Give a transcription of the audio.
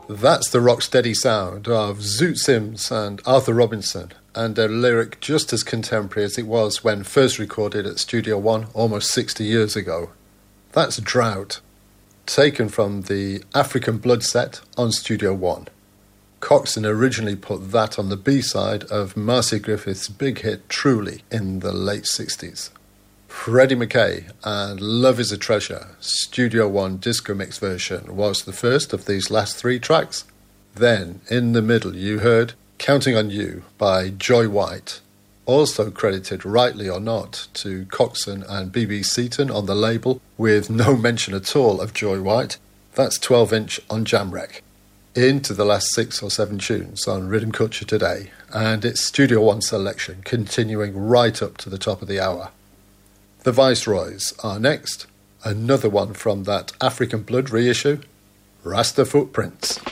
That's the rocksteady sound of Zoot Sims and Arthur Robinson, and a lyric just as contemporary as it was when first recorded at Studio One almost 60 years ago. That's Drought, taken from the African Blood set on Studio One. Coxon originally put that on the B-side of Marcia Griffith's big hit Truly in the late 60s. Freddie McKay and Love is a Treasure, Studio One disco mix version, was the first of these last three tracks. Then, in the middle, you heard Counting on You by Joy White, also credited, rightly or not, to Coxon and B.B. Seaton on the label, with no mention at all of Joy White. That's 12-inch on Jamrec. Into the last 6 or 7 tunes on Rhythm Culture today, and its Studio One selection continuing right up to the top of the hour. The Viceroys are next, another one from that African Blood reissue, Rasta Footprints.